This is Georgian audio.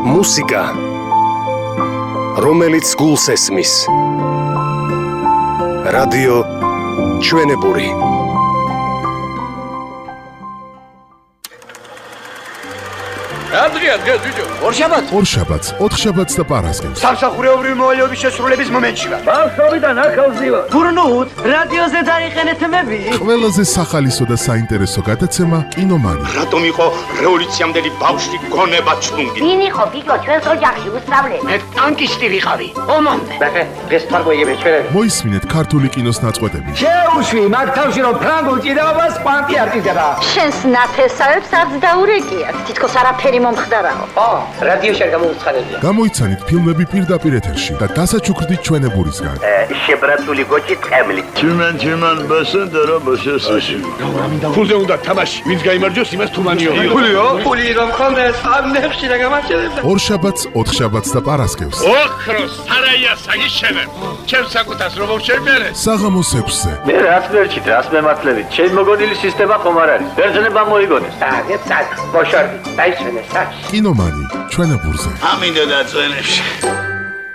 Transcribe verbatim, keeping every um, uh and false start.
მუსიკა, რომელიც გულს ესმის. რადიო ჩვენებური. Andrea, Andrea, video. ორშაბათს, ორშაბათს, ოთხშაბათს და პარასკევს. სამსახურეობრივი მოვალეობის შესრულების მომენტში ვარ. ბავშვობიდან ახალზევა. გურნუთ, რადიოზე დაიხენეთ მები. ყველაზე სახალისო და საინტერესო გადაცემა კინომანი. რატომ იყო რევოლუციამდელი ბავშვი გონება ჩლუნგი? ვინ იყო ბიჭო ჩვენს ოჯახში უსწავლე? მე ტანკისტი ვიყავი. ომამდე. ბახე, დღეს თარგოიები ჩვენები. მოისმინეთ ქართული კინოს ნაწყვეტები. შეუშვი, მაგ თავში რომ ფრანგულ ჭიდაობას კვანტი არ ჭირდება. შენს ნათესავებს არც დაურეკიათ. თითქოს არაფერი მომხდარაო. ო, რადიოში არ გამოუცხადებია. გამოიცანით ფილმები პირდაპირ ეთერში და დასაჩუქრდით ჩვენებურისგან. შებრაცული გოჭი ტყემლი. Tümen tümen basındır o başası. ფულზე უნდა თამაში. ვინც გაიმარჯვოს, იმას თუმანიო. ფულიო? ფული რომ ხონდეს, ამნებში რა გამარჯვებდა. ორშაბათს, ოთხშაბათს და პარასკევს. ოქროს სარაია საგიშენებ. ჩემს საკუთას რომ შევმერე. საღამოს ექვსზე. მე რაც მერჩით, რაც მემართლებით. ჩემ მოგონილი სისტემა ხომ არ არის. ბერძნება მოიგონეს. აგეთ სად, ბოშორდი, დაიშვენე სად. კინომანი ჩვენებურზე. Amin de datsvenesh.